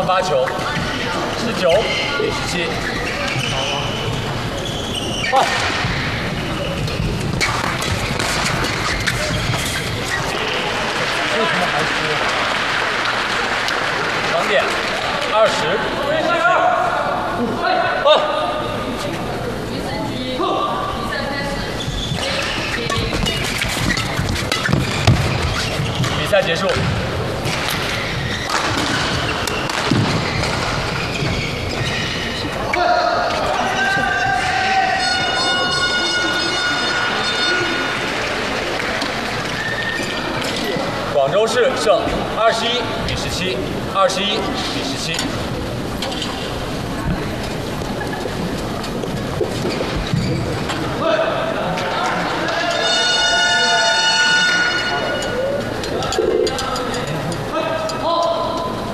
上发球，19比17。换。为什么还输？长点，20比17。换。 比赛结束。广州市胜21比17，21比17。